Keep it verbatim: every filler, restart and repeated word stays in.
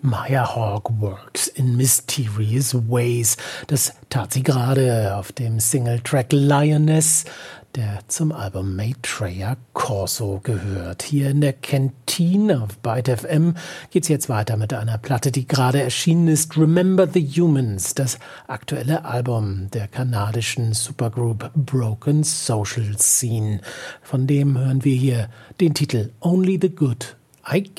Maya Hawke works in mysterious ways. Das tat sie gerade auf dem Singletrack Lioness, der zum Album Maitreya Corso gehört. Hier in der Kantine auf Byte F M geht's jetzt weiter mit einer Platte, die gerade erschienen ist. Remember the Humans, das aktuelle Album der kanadischen Supergroup Broken Social Scene. Von dem hören wir hier den Titel Only the Good I